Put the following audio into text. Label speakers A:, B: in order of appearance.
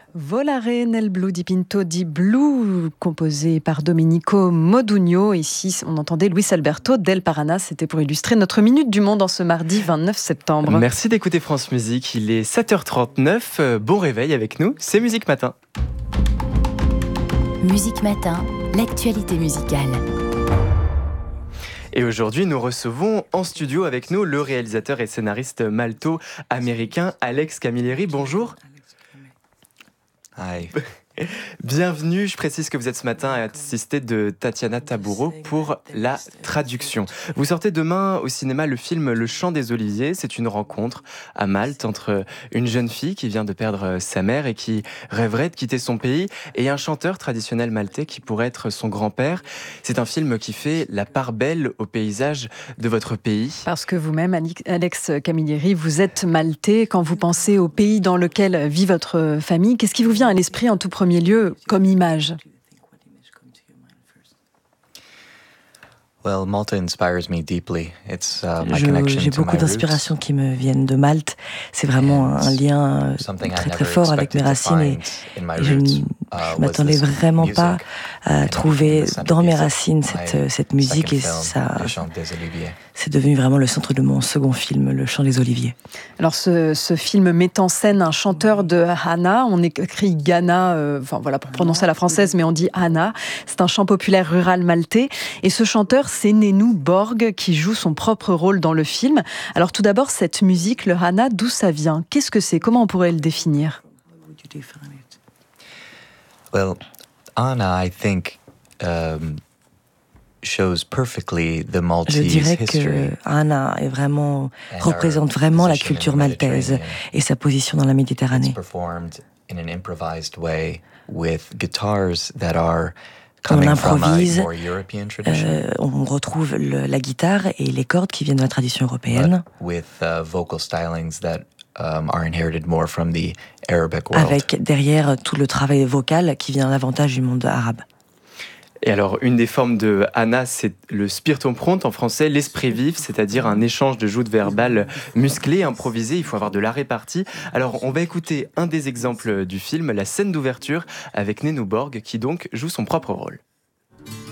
A: Volare nel blu di Pinto di Blu, composé par Domenico Modugno. Ici, on entendait Luis Alberto del Parana. C'était pour illustrer notre Minute du Monde en ce mardi 29 septembre.
B: Merci d'écouter France Musique. Il est 7h39. Bon réveil avec nous. C'est Musique Matin.
C: Musique Matin, l'actualité musicale.
B: Et aujourd'hui, nous recevons en studio avec nous le réalisateur et scénariste malto-américain Alex Camilleri. Bonjour.
D: Hi.
B: Bienvenue, je précise que vous êtes ce matin assisté de Tatiana Taburo pour la traduction. Vous sortez demain au cinéma le film Le Chant des Oliviers. C'est une rencontre à Malte entre une jeune fille qui vient de perdre sa mère et qui rêverait de quitter son pays et un chanteur traditionnel maltais qui pourrait être son grand-père. C'est un film qui fait la part belle au paysage de votre pays.
A: Parce que vous-même, Alex Camilleri, vous êtes maltais. Quand vous pensez au pays dans lequel vit votre famille, qu'est-ce qui vous vient à l'esprit en tout premier lieu comme image?
D: Well, Malta inspires me deeply. It's my connection
E: J'ai
D: to
E: beaucoup
D: my
E: d'inspirations qui me viennent de Malte. C'est vraiment un lien très très fort avec mes racines et je ne m'attendais vraiment pas à trouver dans mes racines cette musique et ça, c'est devenu vraiment le centre de mon second film, Le Chant des Oliviers.
A: Alors ce film met en scène un chanteur de Hana, on écrit Ghana, pour prononcer à la française, mais on dit Hana. C'est un chant populaire rural maltais et ce chanteur, c'est Nénou Borg qui joue son propre rôle dans le film. Alors tout d'abord, cette musique, le Hana, d'où ça vient? Qu'est-ce que c'est? Comment on pourrait le définir?
D: Well, Anna, I think, shows perfectly the Maltese
E: Je dirais
D: history.
E: que Anna représente vraiment la culture maltaise et sa position dans la Méditerranée.
D: It's performed in an improvised way with guitars that are
E: On
D: coming from a
E: improvise,
D: more European tradition,
E: on retrouve la guitare et les cordes qui viennent de la tradition européenne,
D: but with vocal stylings that are inherited more from the Arabic world.
E: avec derrière tout le travail vocal qui vient davantage du monde arabe.
B: Et alors, une des formes de Hana, c'est le spirtum pront, en français, l'esprit vif, c'est-à-dire un échange de joutes verbales musclées, improvisées. Il faut avoir de la répartie. Alors, on va écouter un des exemples du film, la scène d'ouverture, avec Nénou Borg, qui donc joue son propre rôle.